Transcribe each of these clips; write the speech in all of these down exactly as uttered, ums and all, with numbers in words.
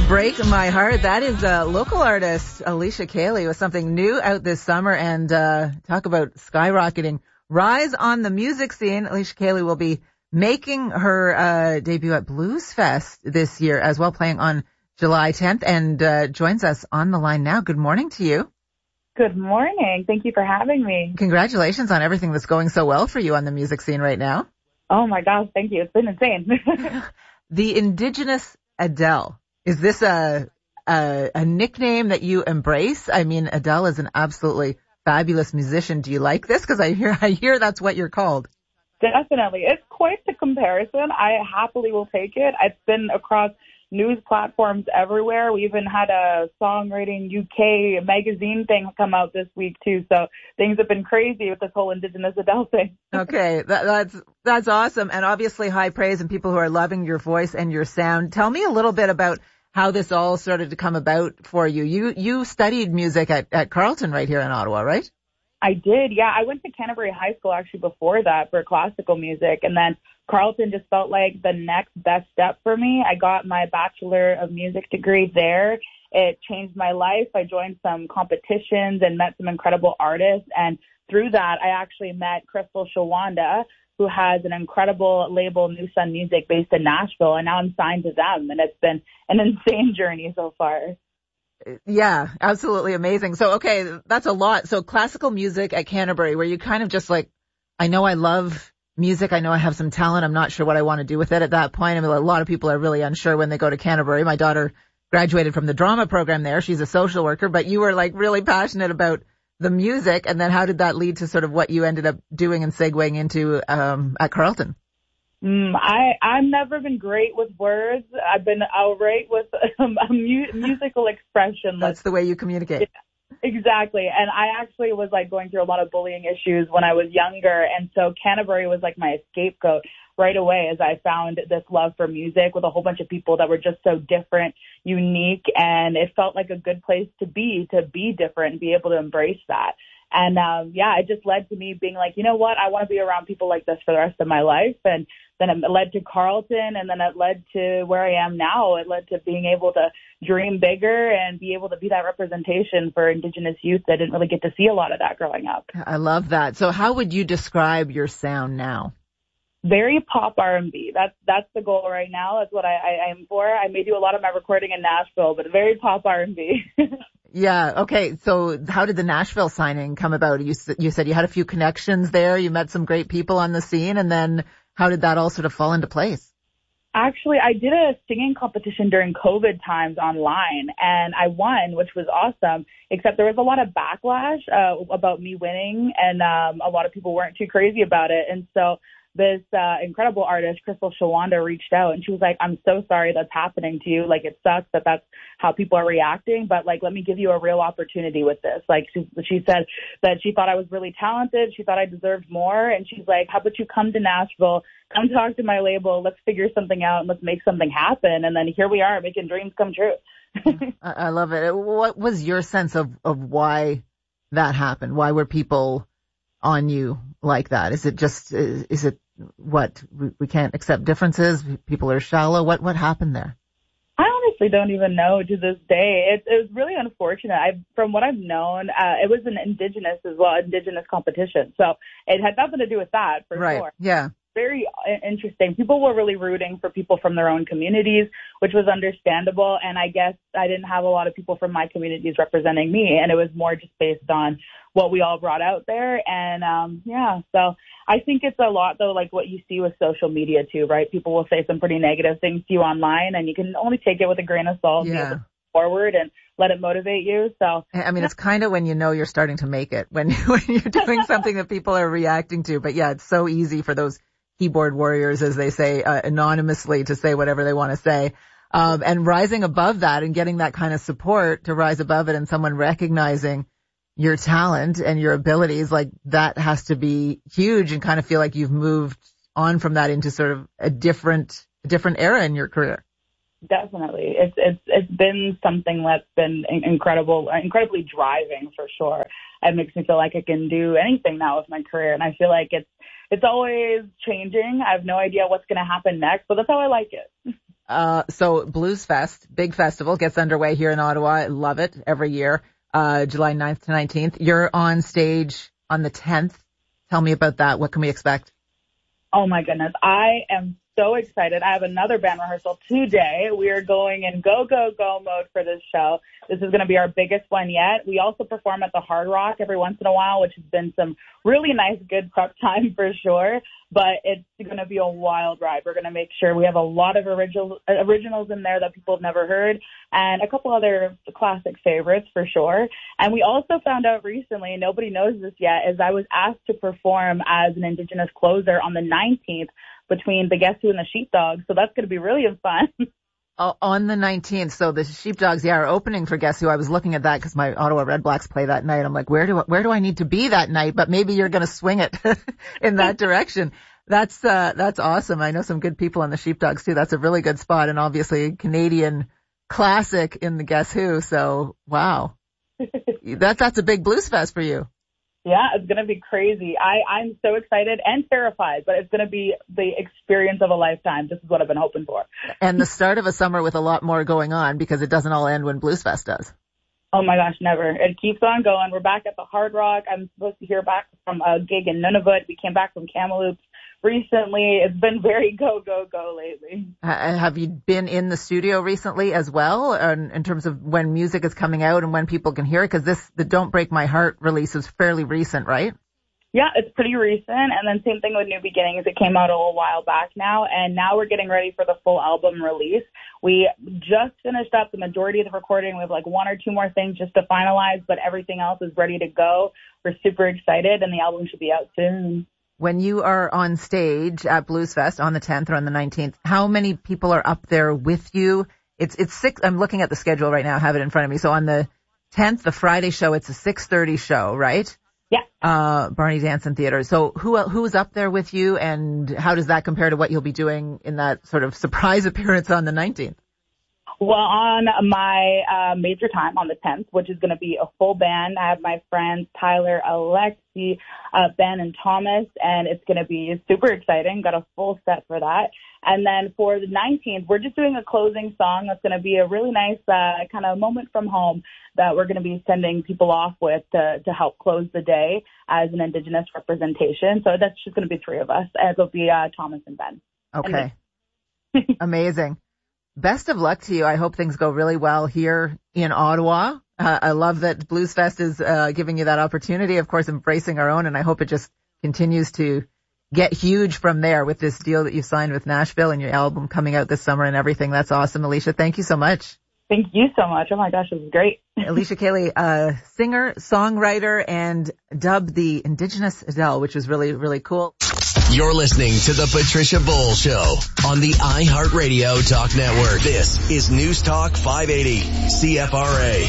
Break My Heart. That is a local artist, Alicia Cayley, with something new out this summer. And uh talk about skyrocketing. Rise on the music scene. Alicia Cayley will be making her uh debut at Blues Fest this year as well, playing on July tenth, and uh joins us on the line now. Good morning to you. Good morning. Thank you for having me. Congratulations on everything that's going so well for you on the music scene right now. Oh my gosh, thank you. It's been insane. The Indigenous Adele. Is this a, a a nickname that you embrace? I mean, Adele is an absolutely fabulous musician. Do you like this? Because I hear I hear that's what you're called. Definitely. It's quite the comparison. I happily will take it. It's been across news platforms everywhere. We even had a songwriting U K magazine thing come out this week too. So things have been crazy with this whole Indigenous Adele thing. Okay, that, that's that's awesome, and obviously high praise and people who are loving your voice and your sound. Tell me a little bit about how this all started to come about for you. You you studied music at, at Carleton right here in Ottawa, right? I did, yeah. I went to Canterbury High School actually before that for classical music, and then Carleton just felt like the next best step for me. I got my Bachelor of Music degree there. It changed my life. I joined some competitions and met some incredible artists, and through that, I actually met Crystal Shawanda, who has an incredible label, New Sun Music, based in Nashville, and now I'm signed to them, and it's been an insane journey so far. Yeah, absolutely amazing. So, okay, that's a lot. So classical music at Canterbury, where you kind of just like, I know I love music, I know I have some talent, I'm not sure what I want to do with it at that point. I mean, a lot of people are really unsure when they go to Canterbury. My daughter graduated from the drama program there. She's a social worker, but you were like really passionate about the music, and then how did that lead to sort of what you ended up doing and segueing into um at Carleton? Mm, I, I've never been great with words. I've been outright with um, a mu- musical expression. That's the way you communicate. Yeah, exactly. And I actually was like going through a lot of bullying issues when I was younger. And so Canterbury was like my scapegoat right away, as I found this love for music with a whole bunch of people that were just so different, unique, and it felt like a good place to be, to be different and be able to embrace that. And, um, yeah, it just led to me being like, you know what, I want to be around people like this for the rest of my life. And then it led to Carleton, and then it led to where I am now. It led to being able to dream bigger and be able to be that representation for Indigenous youth that didn't really get to see a lot of that growing up. I love that. So how would you describe your sound now? Very pop R and B. That's that's the goal right now. That's what I, I aim for. I may do a lot of my recording in Nashville, but very pop R and B. Yeah. Okay. So how did the Nashville signing come about? You you said you had a few connections there. You met some great people on the scene, and then how did that all sort of fall into place? Actually, I did a singing competition during COVID times online, and I won, which was awesome, except there was a lot of backlash uh, about me winning, and um, a lot of people weren't too crazy about it. And so this uh, incredible artist, Crystal Shawanda, reached out, and she was like, I'm so sorry that's happening to you. Like, it sucks that that's how people are reacting, but like, let me give you a real opportunity with this. Like, she, she said that she thought I was really talented. She thought I deserved more. And she's like, how about you come to Nashville, come talk to my label. Let's figure something out and let's make something happen. And then here we are, making dreams come true. I, I love it. What was your sense of, of why that happened? Why were people on you like that? Is it just, is, is it what, we, we can't accept differences? People are shallow? What, what happened there? I honestly don't even know to this day. It, it was really unfortunate. I, from what I've known, uh, it was an Indigenous as well, Indigenous competition. So it had nothing to do with that, for right. sure. Yeah. Very interesting. People were really rooting for people from their own communities, which was understandable. And I guess I didn't have a lot of people from my communities representing me. And it was more just based on what we all brought out there. And, um, yeah, so I think it's a lot, though, like what you see with social media, too, right? People will say some pretty negative things to you online, and you can only take it with a grain of salt and yeah. be able to forward and let it motivate you. So I mean, it's kind of when you know you're starting to make it, when, when you're doing something that people are reacting to. But, yeah, it's so easy for those keyboard warriors, as they say, uh, anonymously to say whatever they want to say. Um, and rising above that and getting that kind of support to rise above it, and someone recognizing your talent and your abilities, like that has to be huge, and kind of feel like you've moved on from that into sort of a different, a different era in your career. Definitely. It's, it's, it's been something that's been incredible, incredibly driving for sure. It makes me feel like I can do anything now with my career. And I feel like it's, it's always changing. I have no idea what's going to happen next, but that's how I like it. Uh, so Blues Fest, big festival, gets underway here in Ottawa. I love it every year, uh, July ninth to nineteenth. You're on stage on the tenth. Tell me about that. What can we expect? Oh my goodness. I am so excited. I have another band rehearsal today. We are going in go, go, go mode for this show. This is going to be our biggest one yet. We also perform at the Hard Rock every once in a while, which has been some really nice, good prep time for sure. But it's going to be a wild ride. We're going to make sure we have a lot of original, originals in there that people have never heard and a couple other classic favorites for sure. And we also found out recently, and nobody knows this yet, is I was asked to perform as an Indigenous closer on the nineteenth between the Guess Who and the Sheepdogs. So that's going to be really fun. Oh, on the nineteenth. So the Sheepdogs, yeah, are opening for Guess Who. I was looking at that because my Ottawa Red Blacks play that night. I'm like, where do I, where do I need to be that night? But maybe you're going to swing it in that direction. That's, uh, that's awesome. I know some good people on the Sheepdogs too. That's a really good spot and obviously a Canadian classic in the Guess Who. So wow. that, that's a big blues fest for you. Yeah, it's going to be crazy. I, I'm so excited and terrified, but it's going to be the experience of a lifetime. This is what I've been hoping for. And the start of a summer with a lot more going on because it doesn't all end when Blues Fest does. Oh my gosh, never. It keeps on going. We're back at the Hard Rock. I'm supposed to hear back from a gig in Nunavut. We came back from Kamloops recently. It's been very go, go, go lately. Uh, have you been in the studio recently as well in, in terms of when music is coming out and when people can hear it? Because this, the Don't Break My Heart release is fairly recent, right? Yeah, it's pretty recent. And then same thing with New Beginnings. It came out a little while back now. And now we're getting ready for the full album release. We just finished up the majority of the recording. We have like one or two more things just to finalize, but everything else is ready to go. We're super excited and the album should be out soon. When you are on stage at Blues Fest on the tenth or on the nineteenth, how many people are up there with you? It's, it's six, I'm looking at the schedule right now. I have it in front of me. So on the tenth, the Friday show, it's a six thirty show, right? Yeah. Uh, Barney Danson Theater. So who, who's up there with you and how does that compare to what you'll be doing in that sort of surprise appearance on the nineteenth? Well, on my uh, major time on the tenth, which is going to be a full band, I have my friends Tyler, Alexi, uh, Ben, and Thomas, and it's going to be super exciting. Got a full set for that. And then for the nineteenth, we're just doing a closing song that's going to be a really nice uh, kind of moment from home that we're going to be sending people off with to, to help close the day as an Indigenous representation. So that's just going to be three of us. And it'll be uh, Thomas and Ben. Okay. Amazing. Best of luck to you. I hope things go really well here in Ottawa. Uh, I love that Blues Fest is uh, giving you that opportunity, of course, embracing our own, and I hope it just continues to get huge from there with this deal that you signed with Nashville and your album coming out this summer and everything. That's awesome. Alicia, thank you so much. Thank you so much. Oh my gosh, it was great. Alicia Cayley, uh, singer, songwriter, and dubbed the Indigenous Adele, which was really, really cool. You're listening to the Patricia Bowl Show on the iHeartRadio Talk Network. This is News Talk five eighty C F R A.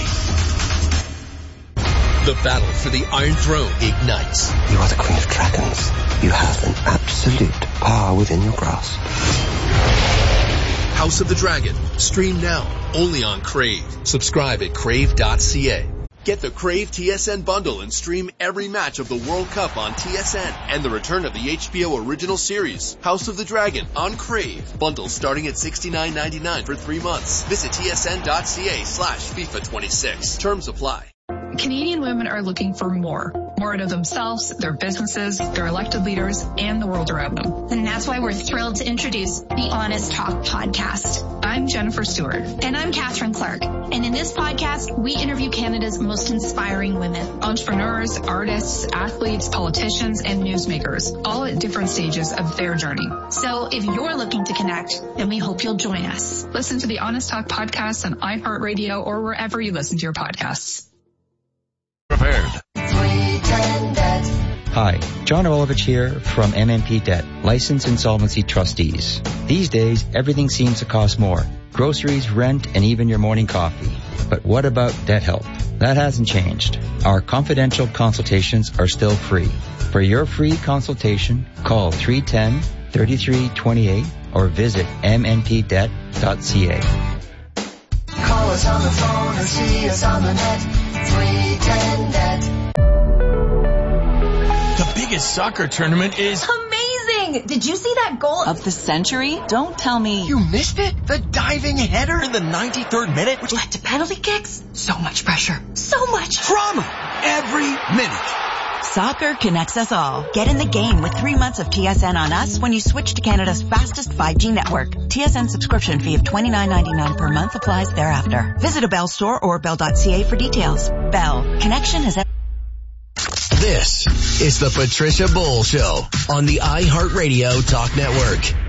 The battle for the Iron Throne ignites. You are the Queen of Dragons. You have an absolute power within your grasp. House of the Dragon. Stream now only on Crave. Subscribe at crave dot c a. Get the Crave T S N bundle and stream every match of the World Cup on T S N and the return of the H B O original series, House of the Dragon, on Crave. Bundles starting at sixty-nine ninety-nine for three months. Visit tsn.ca slash FIFA 26. Terms apply. Canadian women are looking for more. More out of themselves, their businesses, their elected leaders, and the world around them. And that's why we're thrilled to introduce the Honest Talk podcast. I'm Jennifer Stewart. And I'm Catherine Clark. And in this podcast, we interview Canada's most inspiring women. Entrepreneurs, artists, athletes, politicians, and newsmakers, all at different stages of their journey. So if you're looking to connect, then we hope you'll join us. Listen to the Honest Talk podcast on iHeartRadio or wherever you listen to your podcasts. Prepared. Hi, John Olovich here from M N P Debt, Licensed Insolvency Trustees. These days, everything seems to cost more. Groceries, rent, and even your morning coffee. But what about debt help? That hasn't changed. Our confidential consultations are still free. For your free consultation, call three one zero, three three two eight or visit m n p debt dot c a. Call us on the phone or see us on the net. three ten net. The biggest soccer tournament is amazing! amazing. Did you see that goal of the century? Don't tell me. You missed it? The diving header in the ninety-third minute, which led to penalty kicks? So much pressure. So much drama. Every minute. Soccer connects us all. Get in the game with three months of T S N on us when you switch to Canada's fastest five G network. T S N subscription fee of twenty-nine ninety-nine per month applies thereafter. Visit a Bell store or bell dot c a for details. Bell. Connection has... This is the Patricia Bowl Show on the iHeartRadio Talk Network.